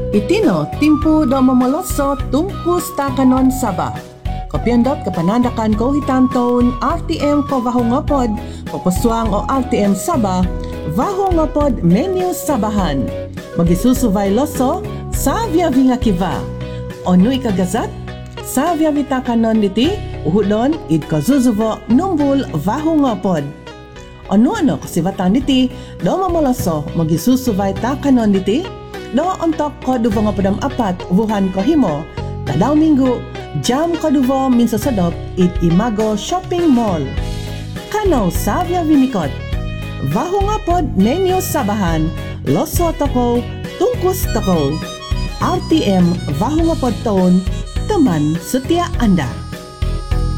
Itino, timpu do mamaloso tungkus takanon Sabah. Kopyandot kapanandakan ko hitanton RTM ko vahungapod, popuswang o RTM Sabah, vahungapod menu Sabahan. Magisusuvay loso, sa vinga kiva. Ono ikagazat, sa vitakanon niti, uhudon, id ko zuzuvo, numbul vahungapod. Ano kasivatan niti, do mamaloso, magisusuvay takanon niti, do ontok ko duvo nga padam apat wuhan ko himo tadaw minggu jam ko duvo minsa sadop it Imago Shopping Mall kanaw savya vinikot vaho nga pod menu Sabahan loso toko tungkus toko RTM vaho nga pod taon teman setia Anda.